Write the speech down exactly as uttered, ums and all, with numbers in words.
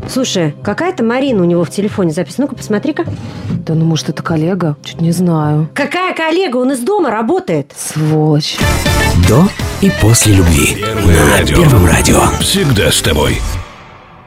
Слушай, какая-то Марина у него в телефоне записана. Ну-ка, посмотри-ка. Да ну, может, это коллега? Чуть не знаю. Какая коллега? Он из дома работает. Сволочь. До и после любви. Первое на радио. Первом радио. Всегда с тобой.